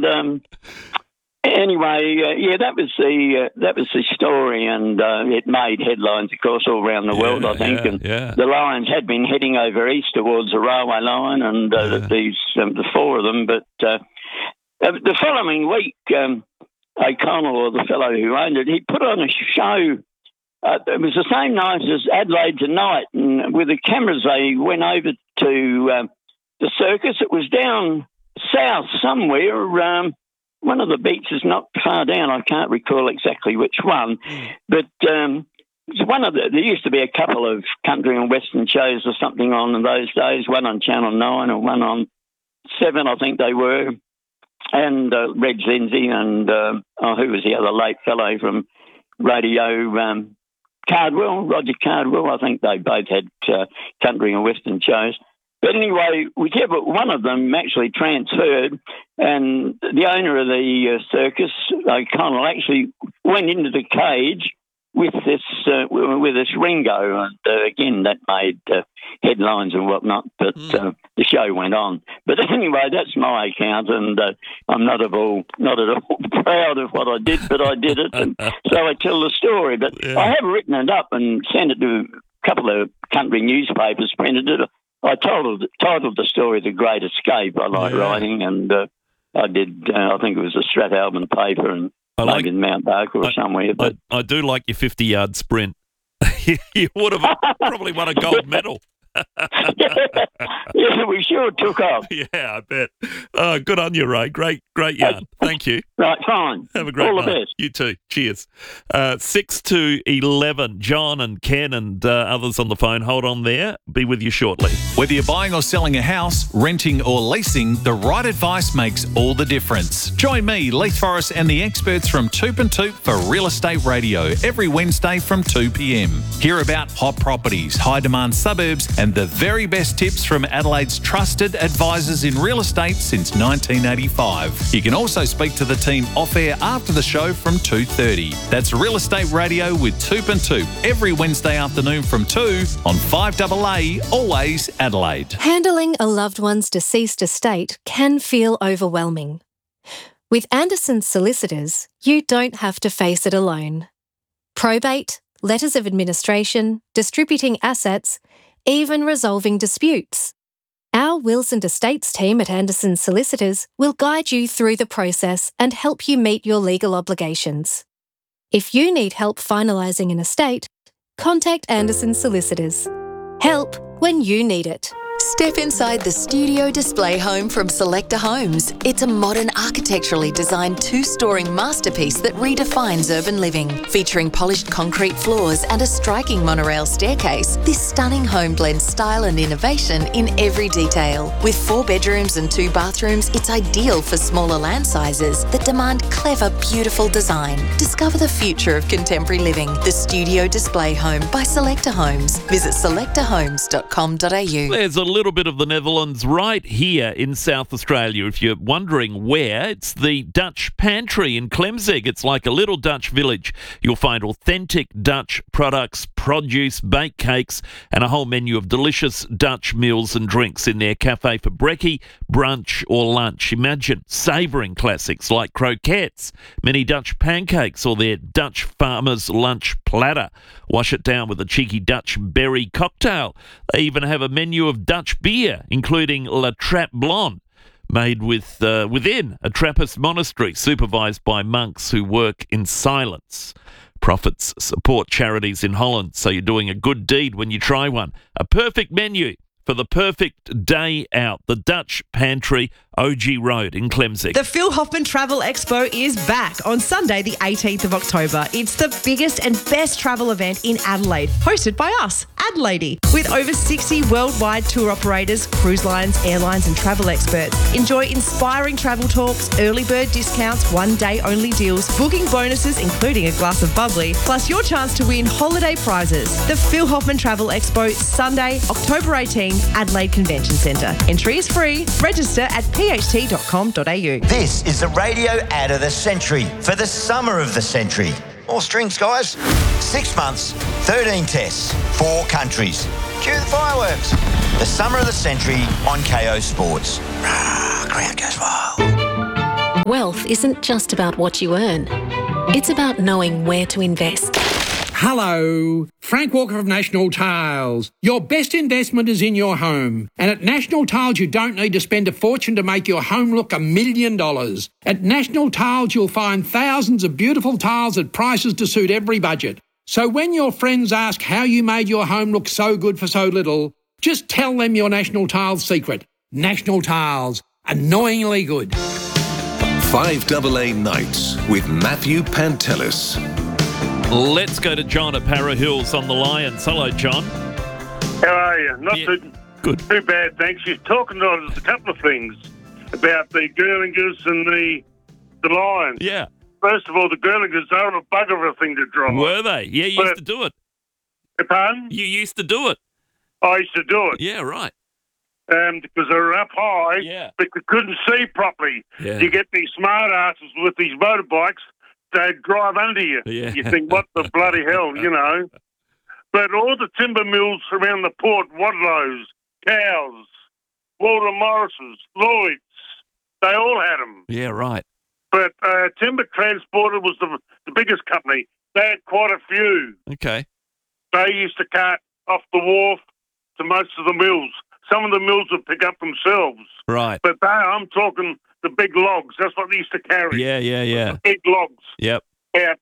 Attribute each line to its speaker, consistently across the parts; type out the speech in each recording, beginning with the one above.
Speaker 1: anyway, that was the story, and it made headlines, of course, all around the world, I think. The Lions had been heading over east towards the railway line, and the four of them. But the following week, O'Connell, or the fellow who owned it, he put on a show. It was the same night as Adelaide Tonight, and with the cameras, they went over to the circus. It was down south somewhere. One of the beaches not far down. I can't recall exactly which one, but there used to be a couple of country and western shows or something on in those days. One on Channel 9 and one on 7, I think they were. And Reg Lindsay and who was the other late fellow from radio? Cardwell, Roger Cardwell. I think they both had country and western shows. But anyway, whichever one of them actually transferred, and the owner of the circus, O'Connell, actually went into the cage with this Ringo, and again that made headlines and whatnot. But the show went on. But anyway, that's my account, and I'm not at all proud of what I did, but I did it, and so I tell the story. But I have written it up and sent it to a couple of country newspapers, printed it. I titled the story "The Great Escape." I like writing, and I did. I think it was a Strathalbyn paper, and maybe in Mount Barker or somewhere. But
Speaker 2: I do like your 50-yard sprint. You would have probably won a gold medal.
Speaker 1: Yeah, we sure took off.
Speaker 2: Yeah, I bet. Good on you, Ray. Great yarn. Thank you.
Speaker 1: Right, fine.
Speaker 2: Have a great
Speaker 1: All
Speaker 2: night.
Speaker 1: the best.
Speaker 2: You too. Cheers. 6 to 11. John and Ken and others on the phone. Hold on there. Be with you shortly.
Speaker 3: Whether you're buying or selling a house, renting or leasing, the right advice makes all the difference. Join me, Leith Forrest, and the experts from Toop and Toop for Real Estate Radio every Wednesday from 2 p.m. Hear about hot properties, high-demand suburbs, and the very best tips from Adelaide's trusted advisors in real estate since 1985. You can also speak to the team off-air after the show from 2:30. That's Real Estate Radio with Toop and Toop every Wednesday afternoon from 2 on 5AA, always Adelaide.
Speaker 4: Handling a loved one's deceased estate can feel overwhelming. With Anderson's Solicitors, you don't have to face it alone. Probate, letters of administration, distributing assets, even resolving disputes. Our wills and estates team at Anderson's Solicitors will guide you through the process and help you meet your legal obligations. If you need help finalising an estate, contact Anderson's Solicitors. Help when you need it.
Speaker 5: Step inside the studio display home from Selector Homes. It's a modern, architecturally designed two-storey masterpiece that redefines urban living. Featuring polished concrete floors and a striking monorail staircase, this stunning home blends style and innovation in every detail. With 4 bedrooms and 2 bathrooms, it's ideal for smaller land sizes that demand clever, beautiful design. Discover the future of contemporary living. The Studio Display Home by Selector Homes. Visit selectorhomes.com.au.
Speaker 2: There's a little bit of the Netherlands right here in South Australia. If you're wondering where, it's the Dutch Pantry in Klemzig. It's like a little Dutch village. You'll find authentic Dutch products, produce, baked cakes, and a whole menu of delicious Dutch meals and drinks in their cafe for brekkie, brunch or lunch. Imagine savouring classics like croquettes, mini Dutch pancakes, or their Dutch farmer's lunch platter. Wash it down with a cheeky Dutch berry cocktail. They even have a menu of Dutch beer, including La Trappe Blonde, made within a Trappist monastery, supervised by monks who work in silence. Profits support charities in Holland, so you're doing a good deed when you try one. A perfect menu for the perfect day out. The Dutch Pantry, OG Road in Klemzig.
Speaker 6: The Phil Hoffman Travel Expo is back on Sunday, the 18th of October. It's the biggest and best travel event in Adelaide, hosted by us, Adelaide, with over 60 worldwide tour operators, cruise lines, airlines and travel experts. Enjoy inspiring travel talks, early bird discounts, one-day only deals, booking bonuses including a glass of bubbly, plus your chance to win holiday prizes. The Phil Hoffman Travel Expo, Sunday, October 18, Adelaide Convention Centre. Entry is free. Register at pht.com.au.
Speaker 7: This is the radio ad of the century for the summer of the century. More strings, guys. 6 months, 13 tests, 4 countries. Cue the fireworks. The summer of the century on KO Sports. Crowd goes wild.
Speaker 4: Wealth isn't just about what you earn. It's about knowing where to invest.
Speaker 8: Hello, Frank Walker of National Tiles. Your best investment is in your home. And at National Tiles, you don't need to spend a fortune to make your home look $1 million. At National Tiles, you'll find thousands of beautiful tiles at prices to suit every budget. So when your friends ask how you made your home look so good for so little, just tell them your National Tiles secret. National Tiles, annoyingly good.
Speaker 9: 5AA Nights with Matthew Pantelis.
Speaker 2: Let's go to John at Para Hills on the Lions. Hello, John.
Speaker 10: How are you? Not too bad, thanks. You're talking to us a couple of things about the Girlingers and the Lions.
Speaker 2: Yeah.
Speaker 10: First of all, the Girlingers are a bugger of a thing to drive.
Speaker 2: Were they? Yeah, you used to do it.
Speaker 10: Pardon?
Speaker 2: You used to do it.
Speaker 10: I used to do it.
Speaker 2: Yeah, right.
Speaker 10: Because they were up high, but they couldn't see properly.
Speaker 2: Yeah.
Speaker 10: You get these smart asses with these motorbikes, they drive under you.
Speaker 2: Yeah.
Speaker 10: You think, what the bloody hell, you know? But all the timber mills around the port, Wadlows, Cows, Walter Morris's, Lloyd's, they all had them.
Speaker 2: Yeah, right.
Speaker 10: But Timber Transporter was the biggest company. They had quite a few.
Speaker 2: Okay.
Speaker 10: They used to cart off the wharf to most of the mills. Some of the mills would pick up themselves.
Speaker 2: Right.
Speaker 10: But I'm talking the big logs. That's what they used to carry.
Speaker 2: Yeah.
Speaker 10: The big logs.
Speaker 2: Yep.
Speaker 10: About,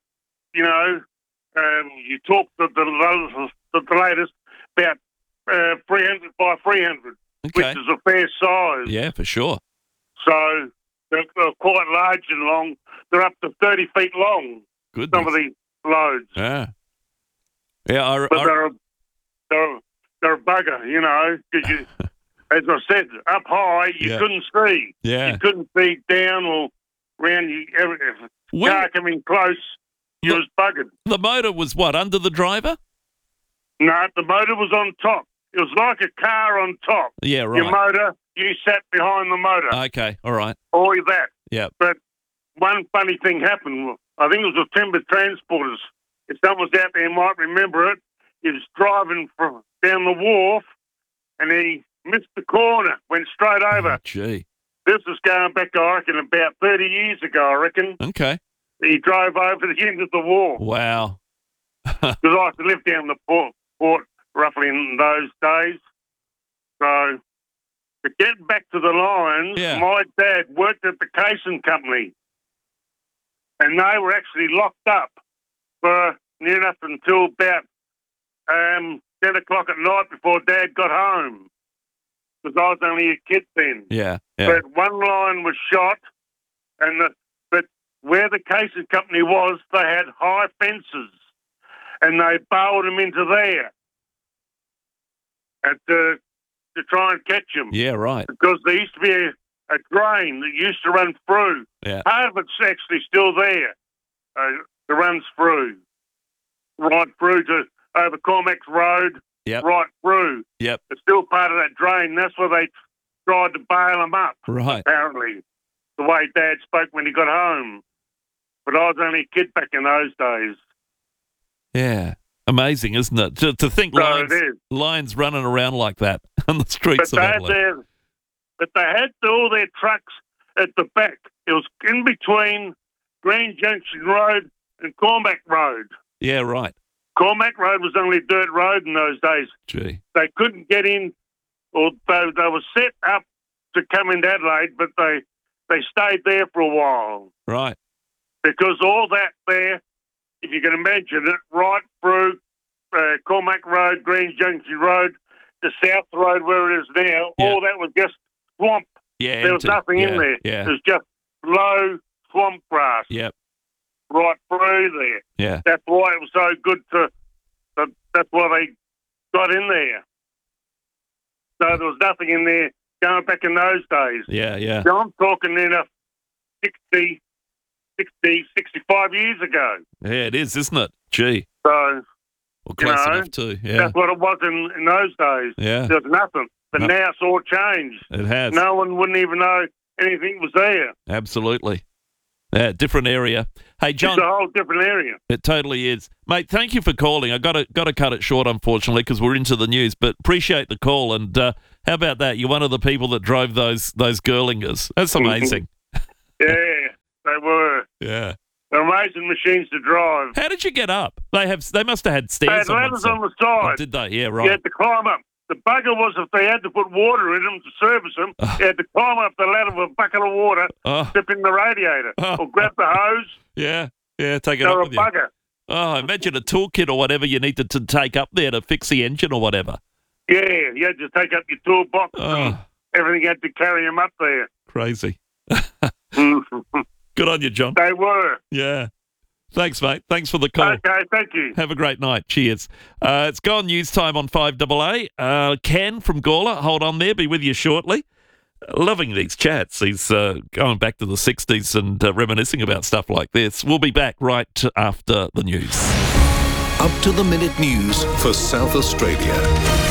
Speaker 10: you talk the latest, about 300 by 300, which is a fair size.
Speaker 2: Yeah, for sure.
Speaker 10: So they're quite large and long. They're up to 30 feet long.
Speaker 2: Goodness.
Speaker 10: Some of these loads.
Speaker 2: Yeah. Yeah,
Speaker 10: they're a bugger, because you, as I said, up high you couldn't see.
Speaker 2: Yeah.
Speaker 10: You couldn't see down or around you. If a car coming close, you was buggered.
Speaker 2: The motor was what, under the driver?
Speaker 10: No, the motor was on top. It was like a car on top.
Speaker 2: Yeah, right.
Speaker 10: Your motor, you sat behind the motor.
Speaker 2: Okay, all right.
Speaker 10: All that.
Speaker 2: Yeah.
Speaker 10: But one funny thing happened. I think it was with Timber Transporters. If someone's out there might remember it. He was driving down the wharf, and he missed the corner, went straight over.
Speaker 2: Oh, gee.
Speaker 10: This was going back, I reckon, about 30 years ago, I reckon.
Speaker 2: Okay.
Speaker 10: He drove over the end of the wharf.
Speaker 2: Wow.
Speaker 10: Because I used to live down the port roughly in those days. So, to get back to the Lions, my dad worked at the casing company, and they were actually locked up for near enough until about 10 o'clock at night before Dad got home, because I was only a kid then.
Speaker 2: Yeah.
Speaker 10: But one line was shot, but where the casing company was, they had high fences, and they barreled him into there to try and catch him.
Speaker 2: Yeah, right.
Speaker 10: Because there used to be a drain that used to run through.
Speaker 2: Yeah.
Speaker 10: Part of it's actually still there. It runs through, right through to over Cormac Road, right through.
Speaker 2: Yep.
Speaker 10: It's still part of that drain. That's where they tried to bail him up,
Speaker 2: right.
Speaker 10: apparently, the way Dad spoke when he got home. But I was only a kid back in those days.
Speaker 2: Yeah. Amazing, isn't it? To think lions running around like that on the streets of Adelaide.
Speaker 10: But they had all their trucks at the back. It was in between Green Junction Road and Cormac Road.
Speaker 2: Yeah, right.
Speaker 10: Cormac Road was only a dirt road in those days.
Speaker 2: Gee.
Speaker 10: They couldn't get in, although they were set up to come into Adelaide, but they stayed there for a while.
Speaker 2: Right.
Speaker 10: Because all that there, if you can imagine it, right through Cormac Road, Green Junction Road, the South Road where it is now, all that was just swamp.
Speaker 2: Yeah,
Speaker 10: there was nothing in there.
Speaker 2: Yeah.
Speaker 10: It was just low swamp grass.
Speaker 2: Yep.
Speaker 10: Right through there.
Speaker 2: Yeah.
Speaker 10: That's why it was so good that's why they got in there. So there was nothing in there going back in those days.
Speaker 2: Yeah, yeah.
Speaker 10: So I'm talking 60, 65 years ago.
Speaker 2: Yeah, it is, isn't it? Gee.
Speaker 10: So,
Speaker 2: well, close enough too, yeah.
Speaker 10: That's what it was in those days.
Speaker 2: Yeah.
Speaker 10: There's nothing. But now it's all changed.
Speaker 2: It has.
Speaker 10: No one wouldn't even know anything was there.
Speaker 2: Absolutely. Yeah, different area. Hey, John.
Speaker 10: It's a whole different area.
Speaker 2: It totally is. Mate, thank you for calling. I got to cut it short, unfortunately, because we're into the news, but appreciate the call. And how about that? You're one of the people that drove those Girlingers. That's amazing.
Speaker 10: Yeah. they were.
Speaker 2: Yeah.
Speaker 10: They're amazing machines to drive.
Speaker 2: How did you get up? They must have had
Speaker 10: They
Speaker 2: stairs
Speaker 10: had ladders on the side.
Speaker 2: Oh, did they? Yeah,
Speaker 10: You
Speaker 2: right.
Speaker 10: had to climb up. The bugger was if they had to put water in them to service them, you had to climb up the ladder with a bucket of water, dip in the radiator, or grab the hose.
Speaker 2: Yeah, take it
Speaker 10: They're
Speaker 2: up
Speaker 10: a
Speaker 2: with you.
Speaker 10: bugger.
Speaker 2: Oh, imagine a toolkit or whatever you needed to take up there to fix the engine or whatever.
Speaker 10: Yeah, you had to take up your toolbox and everything had to carry them up there.
Speaker 2: Crazy. Good on you, John.
Speaker 10: They were.
Speaker 2: Yeah. Thanks, mate. Thanks for the call.
Speaker 10: Okay, thank you.
Speaker 2: Have a great night. Cheers. It's gone news time on 5AA. Ken from Gawler, hold on there. Be with you shortly. Loving these chats. He's going back to the 60s and reminiscing about stuff like this. We'll be back right after the news.
Speaker 9: Up to the minute news for South Australia.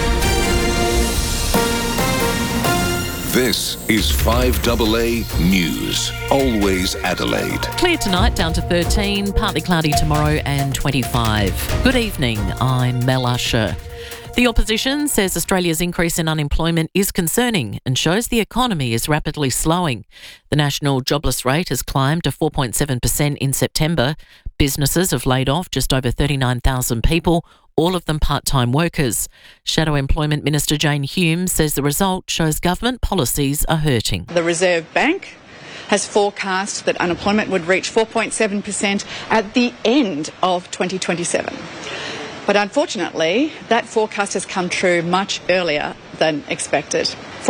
Speaker 9: This is 5AA News. Always Adelaide.
Speaker 11: Clear tonight, down to 13, partly cloudy tomorrow and 25. Good evening, I'm Mel Usher. The opposition says Australia's increase in unemployment is concerning and shows the economy is rapidly slowing. The national jobless rate has climbed to 4.7% in September. Businesses have laid off just over 39,000 people, all of them part-time workers. Shadow Employment Minister Jane Hume says the result shows government policies are hurting.
Speaker 12: The Reserve Bank has forecast that unemployment would reach 4.7% at the end of 2027. But unfortunately, that forecast has come true much earlier than expected.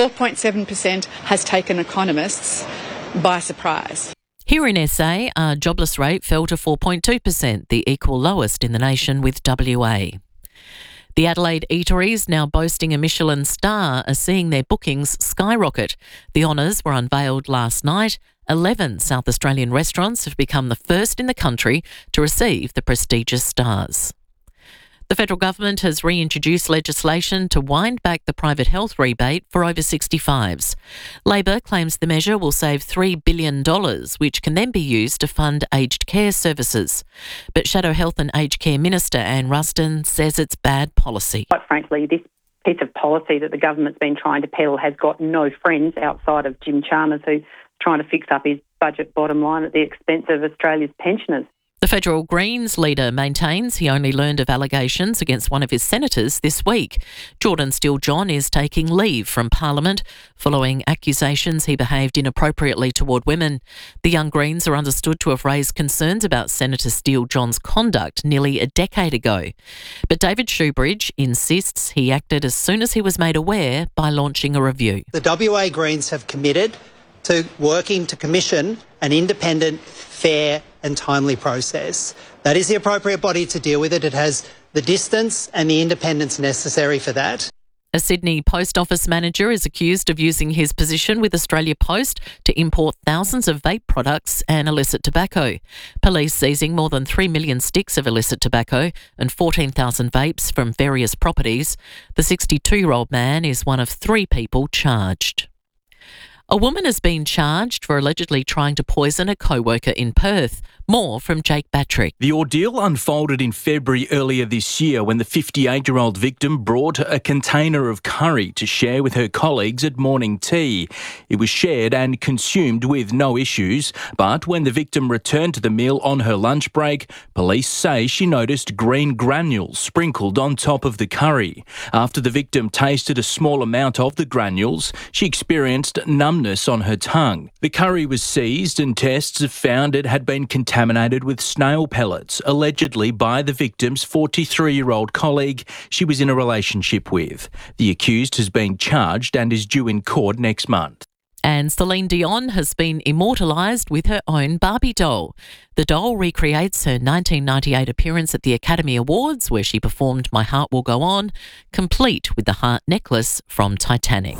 Speaker 12: 4.7% has taken economists by surprise.
Speaker 11: Here in SA, our jobless rate fell to 4.2%, the equal lowest in the nation with WA. The Adelaide eateries, now boasting a Michelin star, are seeing their bookings skyrocket. The honours were unveiled last night. 11 South Australian restaurants have become the first in the country to receive the prestigious stars. The federal government has reintroduced legislation to wind back the private health rebate for over 65s. Labor claims the measure will save $3 billion, which can then be used to fund aged care services. But Shadow Health and Aged Care Minister Anne Ruston says it's bad policy.
Speaker 13: Quite frankly, this piece of policy that the government's been trying to peddle has got no friends outside of Jim Chalmers, who's trying to fix up his budget bottom line at the expense of Australia's pensioners.
Speaker 11: The federal Greens leader maintains he only learned of allegations against one of his senators this week. Jordan Steele-John is taking leave from Parliament following accusations he behaved inappropriately toward women. The Young Greens are understood to have raised concerns about Senator Steele-John's conduct nearly a decade ago. But David Shoebridge insists he acted as soon as he was made aware by launching a review.
Speaker 14: The WA Greens have committed to working to commission an independent, fair and timely process. That is the appropriate body to deal with it. It has the distance and the independence necessary for that.
Speaker 11: A Sydney post office manager is accused of using his position with Australia Post to import thousands of vape products and illicit tobacco. Police seizing more than 3 million sticks of illicit tobacco and 14,000 vapes from various properties. The 62-year-old man is one of 3 people charged. A woman has been charged for allegedly trying to poison a co-worker in Perth. More from Jake Batrick.
Speaker 15: The ordeal unfolded in February earlier this year when the 58-year-old victim brought a container of curry to share with her colleagues at morning tea. It was shared and consumed with no issues, but when the victim returned to the meal on her lunch break, police say she noticed green granules sprinkled on top of the curry. After the victim tasted a small amount of the granules, she experienced numbness on her tongue. The curry was seized and tests have found it had been contaminated with snail pellets, allegedly by the victim's 43-year-old colleague she was in a relationship with. The accused has been charged and is due in court next month.
Speaker 11: And Celine Dion has been immortalised with her own Barbie doll. The doll recreates her 1998 appearance at the Academy Awards, where she performed My Heart Will Go On, complete with the heart necklace from Titanic.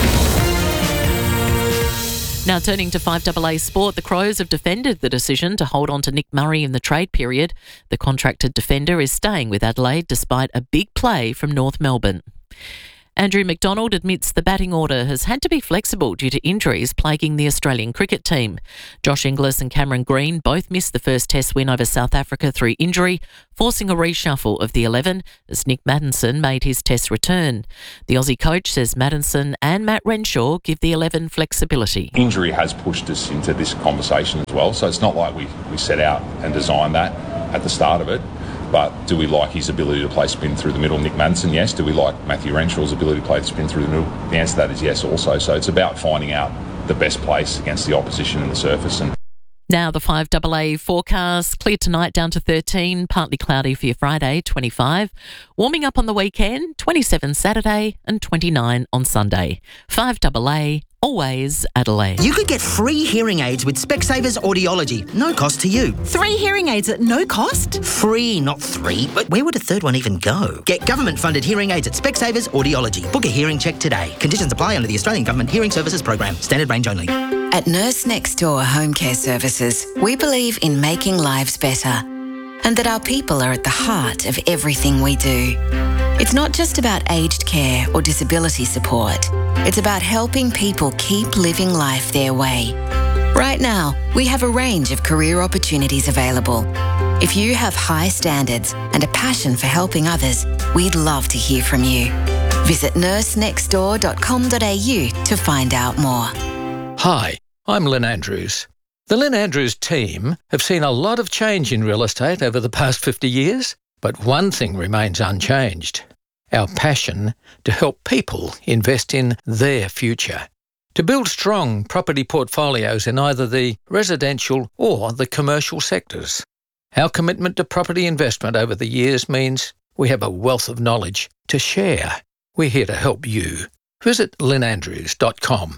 Speaker 11: Now turning to 5AA Sport, the Crows have defended the decision to hold on to Nick Murray in the trade period. The contracted defender is staying with Adelaide despite a big play from North Melbourne. Andrew McDonald admits the batting order has had to be flexible due to injuries plaguing the Australian cricket team. Josh Inglis and Cameron Green both missed the first Test win over South Africa through injury, forcing a reshuffle of the 11 as Nick Maddinson made his Test return. The Aussie coach says Maddinson and Matt Renshaw give the 11 flexibility.
Speaker 16: Injury has pushed us into this conversation as well, so it's not like we set out and designed that at the start of it. But do we like his ability to play spin through the middle? Nick Maddinson, yes. Do we like Matthew Renshaw's ability to play spin through the middle? The answer to that is yes also. So it's about finding out the best place against the opposition in the surface. And
Speaker 11: now the 5AA forecast. Clear tonight down to 13, partly cloudy for your Friday, 25. Warming up on the weekend, 27 Saturday and 29 on Sunday. 5AA, always Adelaide.
Speaker 17: You could get free hearing aids with Specsavers Audiology. No cost to you.
Speaker 18: 3 hearing aids at no cost?
Speaker 17: Free, not 3. But where would a third one even go? Get government-funded hearing aids at Specsavers Audiology. Book a hearing check today. Conditions apply under the Australian Government Hearing Services Program. Standard range only.
Speaker 19: At Nurse Next Door Home Care Services, we believe in making lives better and that our people are at the heart of everything we do. It's not just about aged care or disability support. It's about helping people keep living life their way. Right now, we have a range of career opportunities available. If you have high standards and a passion for helping others, we'd love to hear from you. Visit nursenextdoor.com.au to find out more.
Speaker 20: Hi, I'm Lynn Andrews. The Lynn Andrews team have seen a lot of change in real estate over the past 50 years, but one thing remains unchanged: our passion to help people invest in their future, to build strong property portfolios in either the residential or the commercial sectors. Our commitment to property investment over the years means we have a wealth of knowledge to share. We're here to help you. Visit lynnandrews.com.au.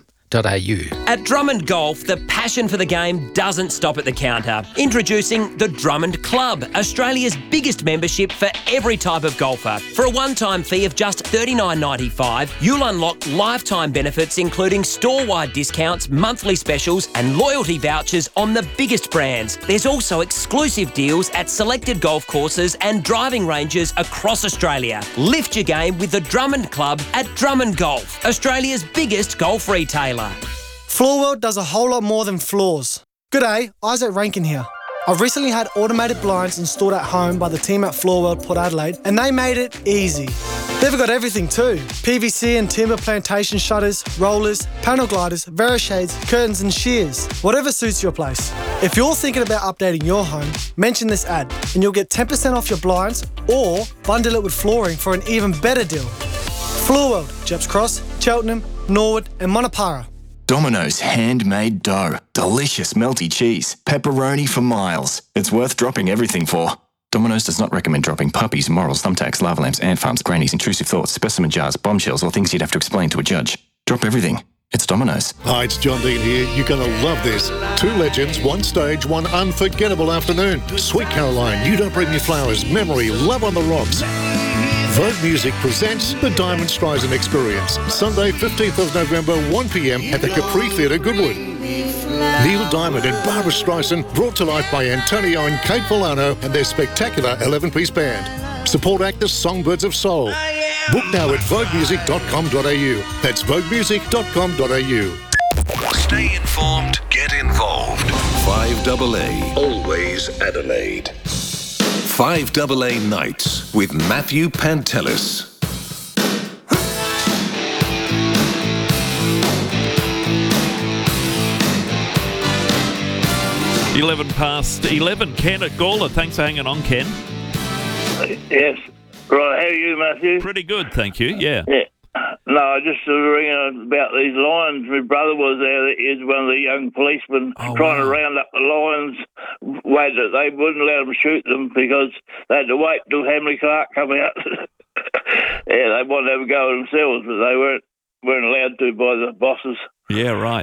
Speaker 21: At Drummond Golf, the passion for the game doesn't stop at the counter. Introducing the Drummond Club, Australia's biggest membership for every type of golfer. For a one-time fee of just $39.95, you'll unlock lifetime benefits including store-wide discounts, monthly specials and loyalty vouchers on the biggest brands. There's also exclusive deals at selected golf courses and driving ranges across Australia. Lift your game with the Drummond Club at Drummond Golf, Australia's biggest golf retailer.
Speaker 22: Floor World does a whole lot more than floors. G'day, Isaac Rankin here. I've recently had automated blinds installed at home by the team at Floor World Port Adelaide, and they made it easy. They've got everything too: PVC and timber plantation shutters, rollers, panel gliders, Verishades, curtains and shears. Whatever suits your place. If you're thinking about updating your home, mention this ad and you'll get 10% off your blinds or bundle it with flooring for an even better deal. Floor World, Jeps Cross, Cheltenham, Norwood and Monopara.
Speaker 23: Domino's handmade dough. Delicious melty cheese. Pepperoni for miles. It's worth dropping everything for. Domino's does not recommend dropping puppies, morals, thumbtacks, lava lamps, ant farms, grannies, intrusive thoughts, specimen jars, bombshells, or things you'd have to explain to a judge. Drop everything. It's Domino's.
Speaker 9: Hi, it's John Dean here. You're going to love this. 2 legends, 1 stage, 1 unforgettable afternoon. Sweet Caroline, You Don't Bring Me Flowers, Memory, Love on the Rocks. Vogue Music presents the Diamond Streisand Experience, Sunday 15th of November, 1pm at the Capri Theatre, Goodwood. Neil Diamond and Barbara Streisand, brought to life by Antonio and Kate Volano and their spectacular 11-piece band. Support actors Songbirds of Soul. Book now at voguemusic.com.au. That's voguemusic.com.au. Stay informed, get involved. 5AA, always Adelaide. 5AA Nights with Matthew Pantelis.
Speaker 2: 11:11. Ken at Gawler. Thanks for hanging on, Ken.
Speaker 24: Yes. Right, how are you, Matthew?
Speaker 2: Pretty good, thank you, yeah.
Speaker 24: No, just ringing about these lions. My brother was there. He's one of the young policemen trying to round up the lions, way that they wouldn't let them shoot them because they had to wait till Hamley Clark come out. They wanted to have a go themselves, but they weren't allowed to by the bosses.
Speaker 2: Yeah, right.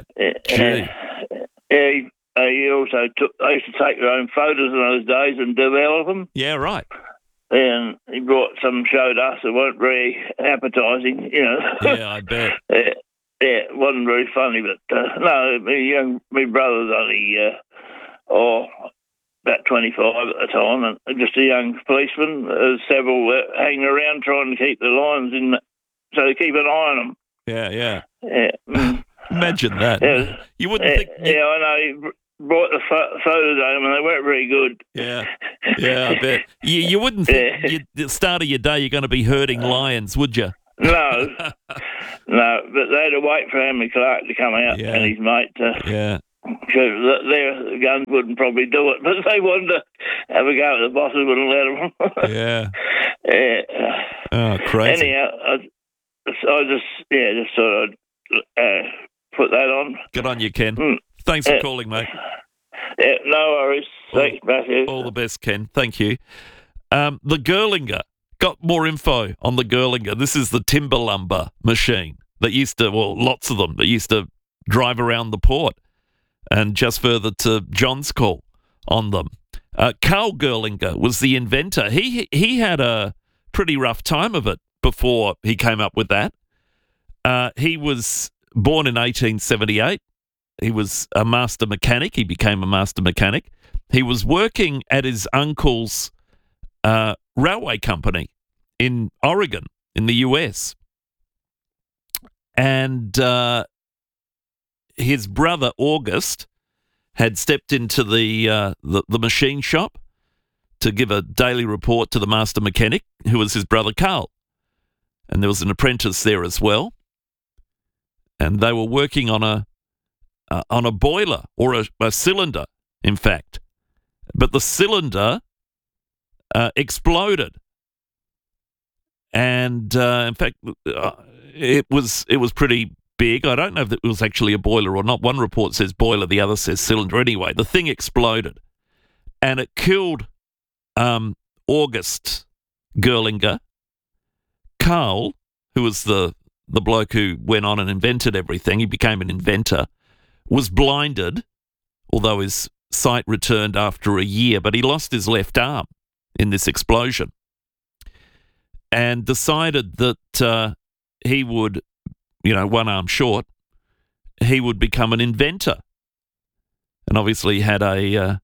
Speaker 24: He also they used to take their own photos in those days and develop them.
Speaker 2: Yeah, right.
Speaker 24: And he brought some, showed us. It weren't very appetising, you know.
Speaker 2: Yeah, I bet.
Speaker 24: It wasn't very funny, but no, my brother was only about 25 at the time, and just a young policeman. Several hanging around trying to keep the lions so they keep an eye on them.
Speaker 2: Yeah.
Speaker 24: Yeah.
Speaker 2: Imagine that.
Speaker 24: Yeah.
Speaker 2: You wouldn't think...
Speaker 24: Yeah, I know. He brought the photos home and they weren't very good.
Speaker 2: Yeah, I bet. You wouldn't think at the start of your day you're going to be herding lions, would you?
Speaker 24: No, but they had to wait for Henry Clark to come out and his mate.
Speaker 2: Yeah.
Speaker 24: Because their guns wouldn't probably do it, but they wanted to have a go at the bosses, wouldn't let them.
Speaker 2: Yeah. Oh, crazy.
Speaker 24: Anyhow, I just thought I'd put that on.
Speaker 2: Good on you, Ken. Thanks for calling, mate.
Speaker 24: Yeah, no worries. Thanks, Matthew.
Speaker 2: All the best, Ken. Thank you. The Girlinger. Got more info on the Girlinger. This is the timber lumber machine that used to, lots of them, that used to drive around the port. And just further to John's call on them. Carl Girlinger was the inventor. He had a pretty rough time of it before he came up with that. He was born in 1878. He was a master mechanic. He became a master mechanic. He was working at his uncle's railway company in Oregon, in the US. And his brother August had stepped into the machine shop to give a daily report to the master mechanic, who was his brother Carl. And there was an apprentice there as well. And they were working on a boiler, or a cylinder, in fact. But the cylinder exploded. And in fact, it was pretty big. I don't know if it was actually a boiler or not. One report says boiler, the other says cylinder. Anyway, the thing exploded, and it killed August Girlinger. Carl, who was the bloke who went on and invented everything, he became an inventor, was blinded, although his sight returned after a year, but he lost his left arm in this explosion, and decided that he would, one arm short, he would become an inventor. And obviously had a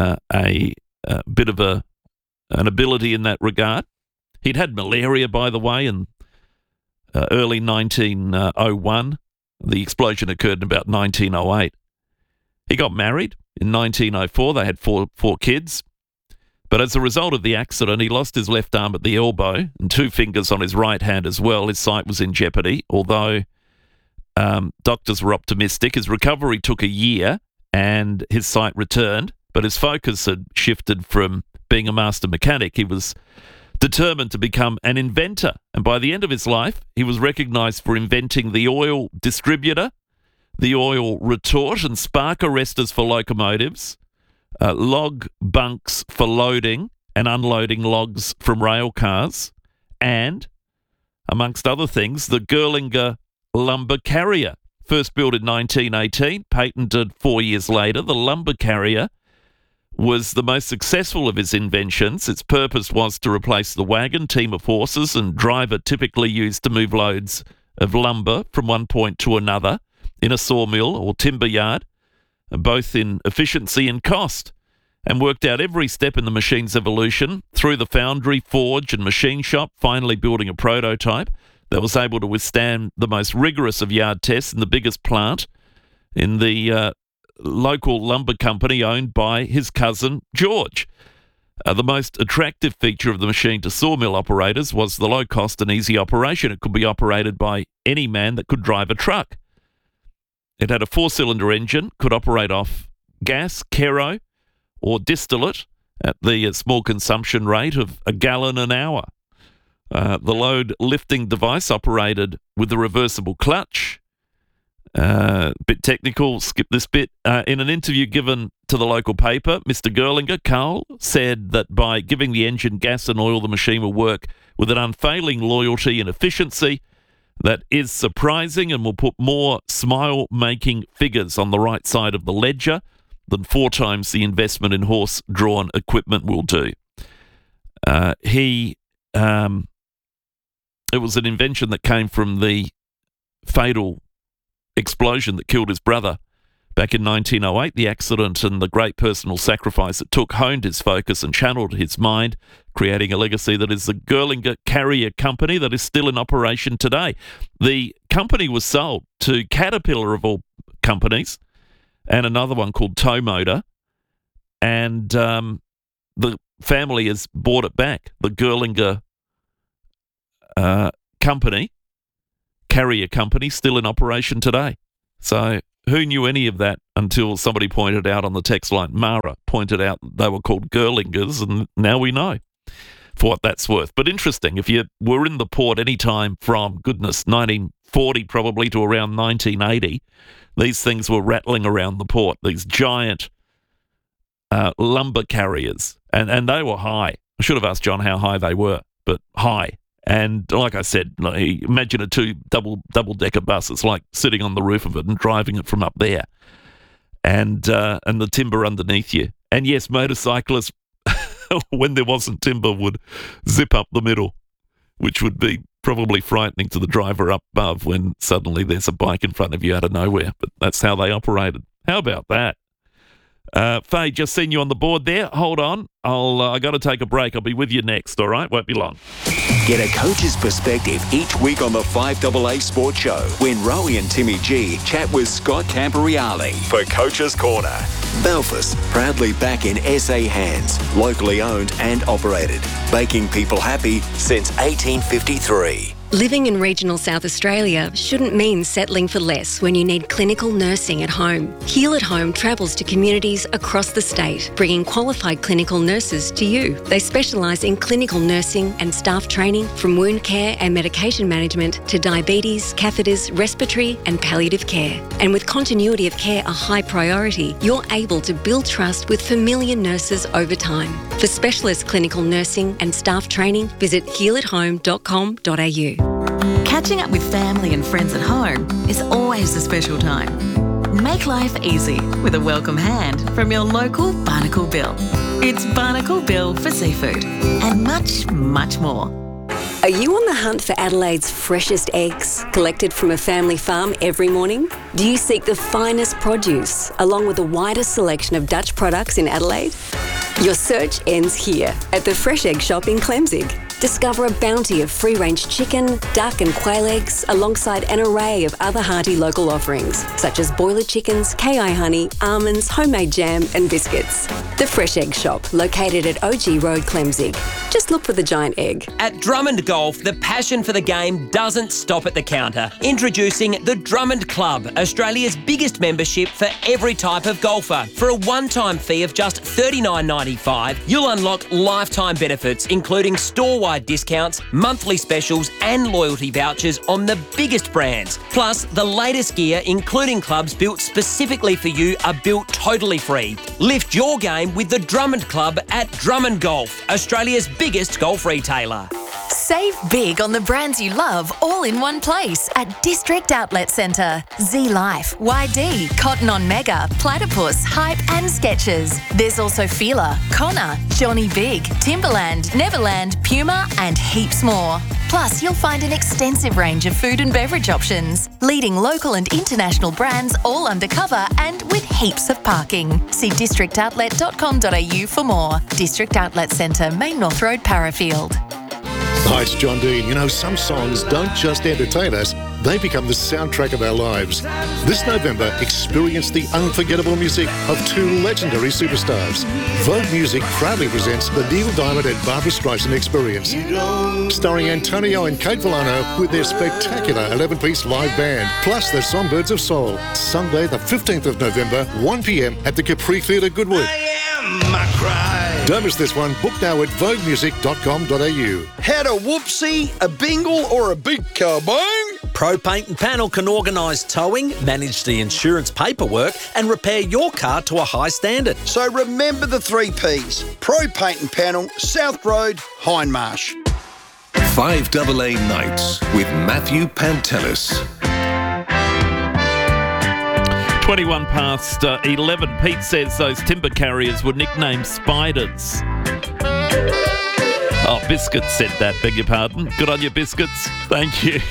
Speaker 2: bit of an ability in that regard. He'd had malaria, by the way, in early 1901. The explosion occurred in about 1908. He got married in 1904. They had four kids. But as a result of the accident, he lost his left arm at the elbow and 2 fingers on his right hand as well. His sight was in jeopardy, although doctors were optimistic. His recovery took a year and his sight returned, but his focus had shifted from being a master mechanic. He was determined to become an inventor, and by the end of his life, he was recognised for inventing the oil distributor, the oil retort and spark arresters for locomotives, log bunks for loading and unloading logs from rail cars, and, amongst other things, the Girlinger lumber carrier. First built in 1918, patented 4 years later, the lumber carrier was the most successful of his inventions. Its purpose was to replace the wagon, team of horses, and driver typically used to move loads of lumber from one point to another in a sawmill or timber yard, both in efficiency and cost, and worked out every step in the machine's evolution through the foundry, forge, and machine shop, finally building a prototype that was able to withstand the most rigorous of yard tests in the biggest plant in the local lumber company owned by his cousin George. The most attractive feature of the machine to sawmill operators was the low cost and easy operation. It could be operated by any man that could drive a truck. It had a 4-cylinder engine, could operate off gas, kero, or distillate at the small consumption rate of a gallon an hour. The load lifting device operated with a reversible clutch. Bit technical, skip this bit. In an interview given to the local paper, Mr. Girlinger, Carl, said that by giving the engine gas and oil, the machine will work with an unfailing loyalty and efficiency that is surprising and will put more smile-making figures on the right side of the ledger than 4 times the investment in horse-drawn equipment will do. It was an invention that came from the fatal explosion that killed his brother back in 1908. The accident and the great personal sacrifice it took honed his focus and channeled his mind. creating a legacy that is the Girlinger Carrier Company that is still in operation today. The company was sold to Caterpillar, of all companies, and another one called Tow Motor, and the family has bought it back. The Girlinger company, Carrier Company, still in operation today. So who knew any of that until somebody pointed out on the text line? Mara pointed out they were called Girlingers, and now we know for what that's worth. But interesting, if you were in the port any time from, 1940 probably to around 1980, these things were rattling around the port, these giant lumber carriers, and they were high. I should have asked John how high they were, but high. And like I said, imagine a double-decker bus. It's like sitting on the roof of it and driving it from up there, and the timber underneath you. And yes, motorcyclists, when there wasn't timber, would zip up the middle, which would be probably frightening to the driver up above when suddenly there's a bike in front of you out of nowhere. But that's how they operated. How about that? Faye, just seen you on the board there. Hold on. I got to take a break. I'll be with you next, all right? Won't be long.
Speaker 1: Get a coach's perspective each week on the 5AA Sports Show when Rowie and Timmy G chat with Scott Camporeale for Coach's Corner. Belfast, proudly back in SA hands, locally owned and operated, making people happy since 1853.
Speaker 3: Living in regional South Australia shouldn't mean settling for less when you need clinical nursing at home. Heal at Home travels to communities across the state, bringing qualified clinical nurses to you. They specialise in clinical nursing and staff training, from wound care and medication management to diabetes, catheters, respiratory and palliative care. And with continuity of care a high priority, you're able to build trust with familiar nurses over time. For specialist clinical nursing and staff training, visit healathome.com.au.
Speaker 18: Catching up with family and friends at home is always a special time. Make life easy with a welcome hand from your local Barnacle Bill. It's Barnacle Bill for seafood and much, much more.
Speaker 3: Are you on the hunt for Adelaide's freshest eggs, collected from a family farm every morning? Do you seek the finest produce, along with the widest selection of Dutch products in Adelaide? Your search ends here, at the Fresh Egg Shop in Clemzig. Discover a bounty of free-range chicken, duck and quail eggs, alongside an array of other hearty local offerings, such as boiler chickens, KI honey, almonds, homemade jam and biscuits. The Fresh Egg Shop, located at OG Road, Clemzig. Just look for the giant egg.
Speaker 21: At Drummond Golf, the passion for the game doesn't stop at the counter. Introducing the Drummond Club, Australia's biggest membership for every type of golfer. For a one-time fee of just $39.95, you'll unlock lifetime benefits, including store-wide discounts, monthly specials and loyalty vouchers on the biggest brands. Plus, the latest gear, including clubs built specifically for you, are built totally free. Lift your game with the Drummond Club at Drummond Golf, Australia's biggest golf retailer.
Speaker 5: Save big on the brands you love all in one place at District Outlet Centre. Z-Life, YD, Cotton On Mega, Platypus, Hype and Skechers. There's also Fila, Connor, Johnny Big, Timberland, Neverland, Puma and heaps more. Plus, you'll find an extensive range of food and beverage options. Leading local and international brands all undercover and with heaps of parking. See districtoutlet.com.au for more. District Outlet Centre, Main North Road, Parafield.
Speaker 9: Hi, it's John Dean. You know, some songs don't just entertain us, they become the soundtrack of our lives. This November, experience the unforgettable music of two legendary superstars. Vogue Music proudly presents the Neil Diamond and Barbra Streisand Experience, starring Antonio and Kate Villano with their spectacular 11-piece live band, plus the Songbirds of Soul. Sunday, the 15th of November, 1 p.m. at the Capri Theatre, Goodwood. Don't miss this one. Book now at voguemusic.com.au.
Speaker 6: Had a whoopsie, a bingle or a big kabang? Pro Paint and Panel can organise towing, manage the insurance paperwork and repair your car to a high standard.
Speaker 25: So remember the 3 Ps. Pro Paint and Panel, South Road, Hindmarsh.
Speaker 1: 5AA Nights with Matthew Pantelis.
Speaker 2: 21 past 11. Pete says those timber carriers were nicknamed Spiders. Oh, Biscuits said that, beg your pardon. Good on you, Biscuits. Thank you.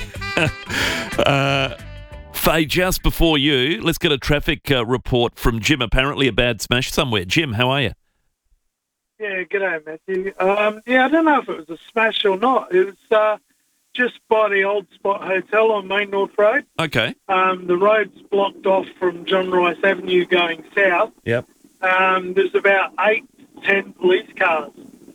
Speaker 2: Faye, just before you, let's get a traffic report from Jim. Apparently a bad smash somewhere. Jim, how are you?
Speaker 4: Yeah, g'day, Matthew. I don't know if it was a smash or not. It was just by the Old Spot Hotel on Main North Road.
Speaker 2: Okay.
Speaker 4: The road's blocked off from John Rice Avenue going south.
Speaker 2: Yep.
Speaker 4: There's about 8 to 10 police cars,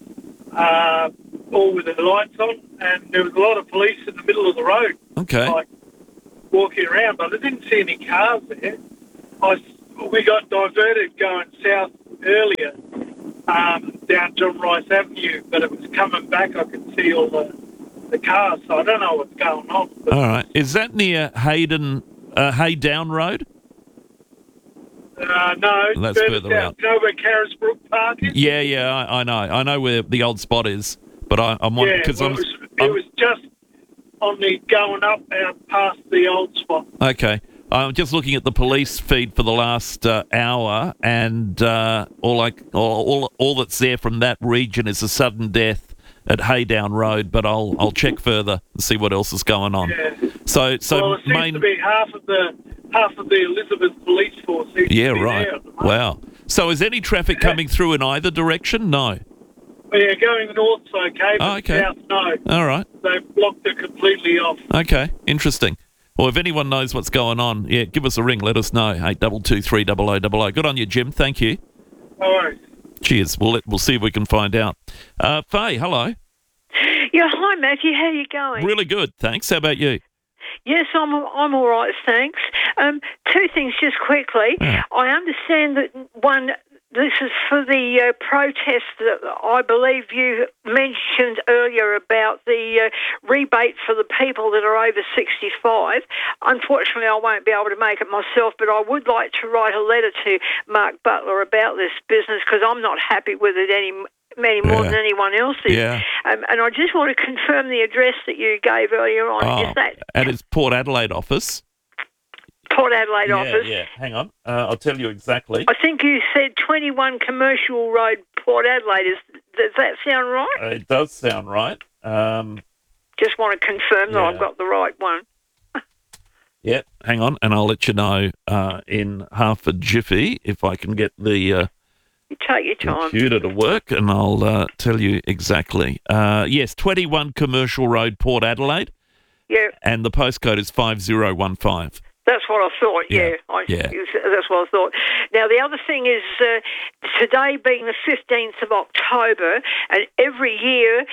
Speaker 4: all with their lights on, and there was a lot of police in the middle of the road.
Speaker 2: Okay.
Speaker 4: Like, walking around, but I didn't see any cars there. We got diverted going south earlier, down John Rice Avenue, but it was coming back. I could see all the cars, so I don't know what's going on.
Speaker 2: All right. Is that near Haydown Road?
Speaker 4: No,
Speaker 2: That's further out.
Speaker 4: You know where Carisbrook Park is?
Speaker 2: Yeah, I know. I know where the Old Spot is, but I'm wondering because
Speaker 4: it was just on the going up out past the Old Spot.
Speaker 2: Okay. I'm just looking at the police feed for the last hour, and all that's there from that region is a sudden death at Haydown Road. But I'll check further and see what else is going on.
Speaker 4: Yeah.
Speaker 2: So
Speaker 4: it seems to be half of the Elizabeth Police Force.
Speaker 2: Yeah, right. Wow. So is any traffic coming through in either direction? No.
Speaker 4: Yeah, going north's okay, but south, no.
Speaker 2: All right.
Speaker 4: They've blocked it completely off.
Speaker 2: Okay, interesting. Well, if anyone knows what's going on, give us a ring. Let us know. 8223 0000. Good on you, Jim. Thank you.
Speaker 4: No worries.
Speaker 2: Cheers. We'll see if we can find out. Faye, hello.
Speaker 7: Yeah, hi, Matthew. How are you going?
Speaker 2: Really good, thanks. How about you?
Speaker 7: Yes, I'm all right, thanks. Two things just quickly.
Speaker 2: Yeah.
Speaker 7: I understand that this is for the protest that I believe you mentioned earlier about the rebate for the people that are over 65. Unfortunately, I won't be able to make it myself, but I would like to write a letter to Mark Butler about this business because I'm not happy with it any more than anyone else is.
Speaker 2: Yeah.
Speaker 7: And I just want to confirm the address that you gave earlier on. Is that
Speaker 2: at his Port Adelaide office?
Speaker 7: Port Adelaide office?
Speaker 2: Yeah, hang on. I'll tell you exactly.
Speaker 7: I think you said 21 Commercial Road, Port Adelaide. Does that sound right?
Speaker 2: It does sound right.
Speaker 7: Just want to confirm that I've got the right one.
Speaker 2: Yeah, hang on, and I'll let you know in half a jiffy if I can get the
Speaker 7: you take your time.
Speaker 2: computer to work, and I'll tell you exactly. Yes, 21 Commercial Road, Port Adelaide.
Speaker 7: Yeah.
Speaker 2: And the postcode is 5015.
Speaker 7: That's what I thought,
Speaker 2: Yeah.
Speaker 7: That's what I thought. Now, the other thing is today being the 15th of October, and every year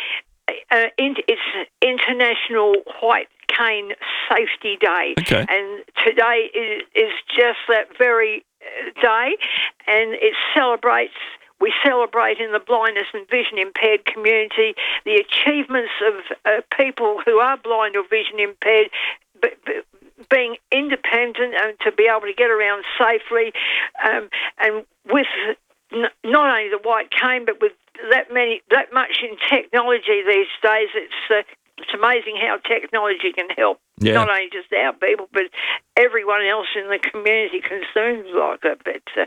Speaker 7: it's International White Cane Safety Day.
Speaker 2: Okay.
Speaker 7: And today is just that very day, and it celebrates... We celebrate in the blindness and vision impaired community the achievements of people who are blind or vision impaired, being independent and to be able to get around safely, and with not only the white cane, but with that much in technology these days, it's amazing how technology can help.
Speaker 2: Yeah.
Speaker 7: Not only just our people, but everyone else in the community concerns like it. But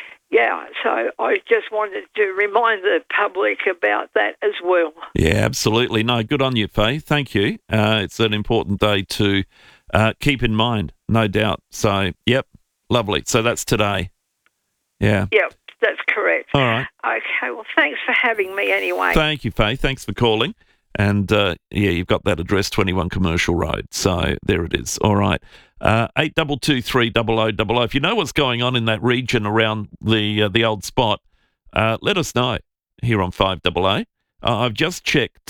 Speaker 7: so I just wanted to remind the public about that as well.
Speaker 2: Yeah, absolutely. No, good on you, Faye. Thank you. It's an important day to keep in mind, no doubt. So, yep, lovely. So that's today. Yeah.
Speaker 7: Yep, that's correct.
Speaker 2: All right.
Speaker 7: Okay, well, thanks for having me anyway.
Speaker 2: Thank you, Faye. Thanks for calling. And, you've got that address, 21 Commercial Road. So there it is. All right. 8223 0000. If you know what's going on in that region around the Old Spot, let us know here on 5AA. I've just checked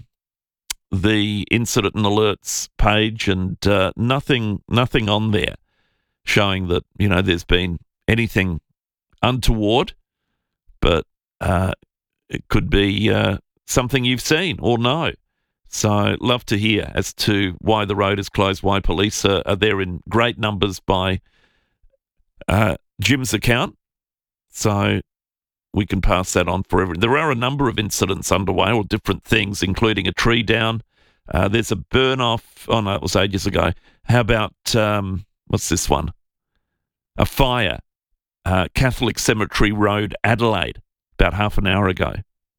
Speaker 2: the incident and alerts page, and nothing on there showing that there's been anything untoward, but it could be something you've seen or know. So love to hear as to why the road is closed, why police are there in great numbers by Jim's account. So we can pass that on forever. There are a number of incidents underway, or different things, including a tree down. There's a burn-off. Oh, no, it was ages ago. How about, what's this one? A fire. Catholic Cemetery Road, Adelaide, about half an hour ago.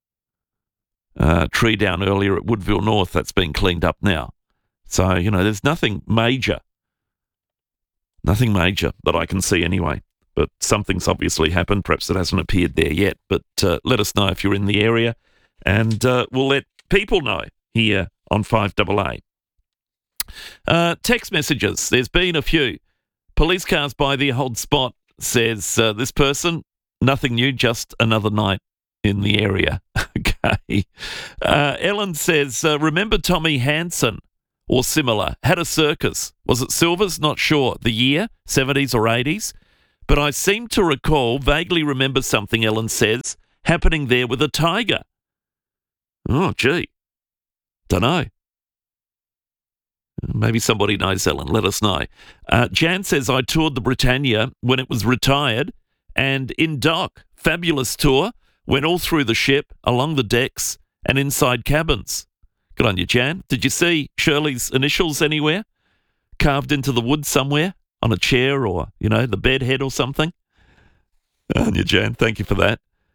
Speaker 2: Tree down earlier at Woodville North. That's been cleaned up now. So, there's nothing major. Nothing major that I can see anyway. but something's obviously happened. Perhaps it hasn't appeared there yet, but let us know if you're in the area, and we'll let people know here on 5AA. Text messages. There's been a few. Police cars by the old spot, says this person. Nothing new, just another night in the area. Okay. Ellen says, remember Tommy Hansen or similar? Had a circus. Was it Silvers? Not sure. The year? 70s or 80s? But I seem to recall, vaguely remember something, Ellen says, happening there with a tiger. Oh, gee. Dunno. Maybe somebody knows, Ellen. Let us know. Jan says, I toured the Britannia when it was retired and in dock. Fabulous tour. Went all through the ship, along the decks and inside cabins. Good on you, Jan. Did you see Shirley's initials anywhere? Carved into the wood somewhere? On a chair or, the bed head or something? Good on you, Jan. Thank you for that.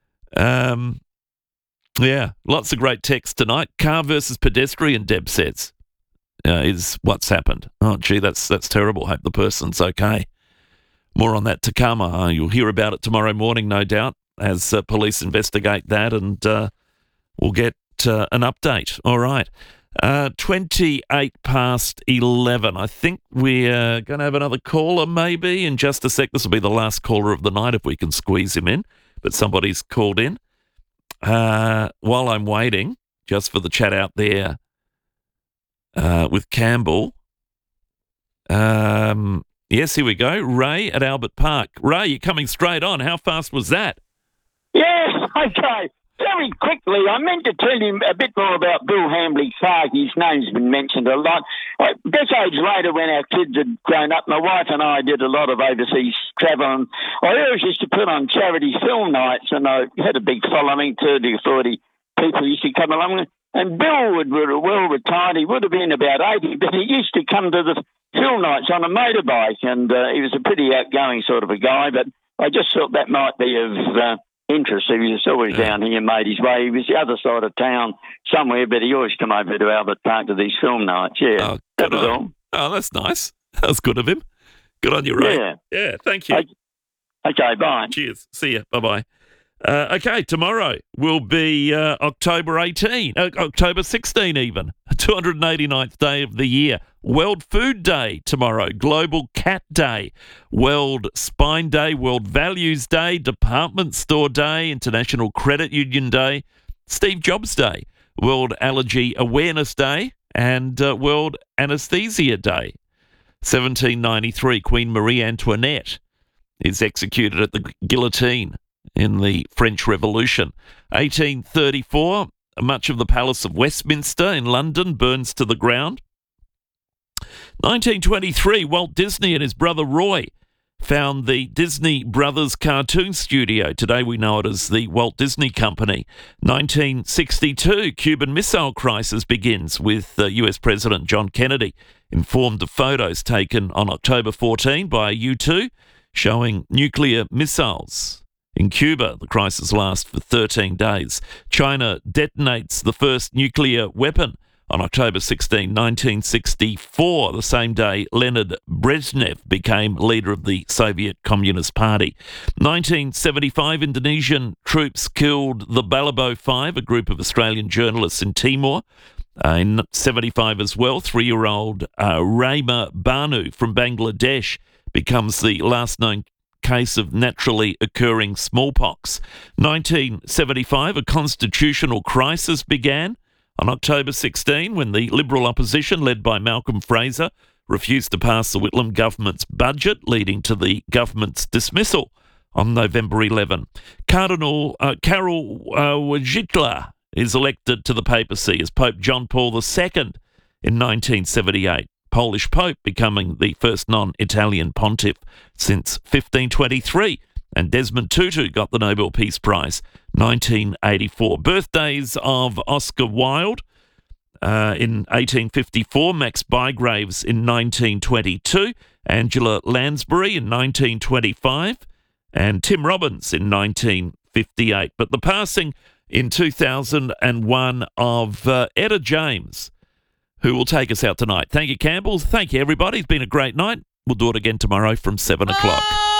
Speaker 2: Yeah, lots of great text tonight. Car versus pedestrian, Deb says. Is what's happened. Oh, gee, that's terrible. Hope the person's okay. More on that to come. You'll hear about it tomorrow morning, no doubt, as police investigate that, and we'll get an update. All right. 28 past 11. I think we're going to have another caller maybe in just a sec. This will be the last caller of the night if we can squeeze him in, but somebody's called in. While I'm waiting, just for the chat out there, with Campbell. Yes, here we go. Ray at Albert Park. Ray, you're coming straight on. How fast was that?
Speaker 8: Yes, okay. Very quickly, I meant to tell you a bit more about Bill Hambley-Clark. His name's been mentioned a lot. Decades later, when our kids had grown up, my wife and I did a lot of overseas travel, and I always used to put on charity film nights, and I had a big following, 30 or 40 people used to come along. And Bill would well retired. He would have been about 80, but he used to come to the film nights on a motorbike, and he was a pretty outgoing sort of a guy, but I just thought that might be of interest. He was always down here, made his way. He was the other side of town somewhere, but he always come over to Albert Park to these film nights. Yeah, that was all.
Speaker 2: Oh, that's nice. That was good of him. Good on you, Ray. Yeah, thank you.
Speaker 8: Okay, bye.
Speaker 2: Cheers. See ya. Bye-bye. Okay, tomorrow will be October 16 even, 289th day of the year. World Food Day tomorrow, Global Cat Day, World Spine Day, World Values Day, Department Store Day, International Credit Union Day, Steve Jobs Day, World Allergy Awareness Day, and World Anesthesia Day. 1793, Queen Marie Antoinette is executed at the guillotine in the French Revolution. 1834, much of the Palace of Westminster in London burns to the ground. 1923, Walt Disney and his brother Roy found the Disney Brothers Cartoon Studio. Today we know it as the Walt Disney Company. 1962, Cuban Missile Crisis begins with US President John Kennedy informed of photos taken on October 14 by U-2 showing nuclear missiles. In Cuba, the crisis lasts for 13 days. China detonates the first nuclear weapon on October 16, 1964, the same day Leonid Brezhnev became leader of the Soviet Communist Party. 1975, Indonesian troops killed the Balibo Five, a group of Australian journalists in Timor. In 75 as well, 3-year-old Rama Banu from Bangladesh becomes the last known case of naturally occurring smallpox. 1975, a constitutional crisis began on October 16 when the Liberal opposition, led by Malcolm Fraser, refused to pass the Whitlam government's budget, leading to the government's dismissal on November 11. Cardinal Karol Wojtyła is elected to the papacy as Pope John Paul II in 1978. Polish Pope becoming the first non-Italian pontiff since 1523. And Desmond Tutu got the Nobel Peace Prize, 1984. Birthdays of Oscar Wilde in 1854, Max Bygraves in 1922, Angela Lansbury in 1925, and Tim Robbins in 1958. But the passing in 2001 of Etta James, who will take us out tonight. Thank you, Campbell. Thank you, everybody. It's been a great night. We'll do it again tomorrow from 7 o'clock.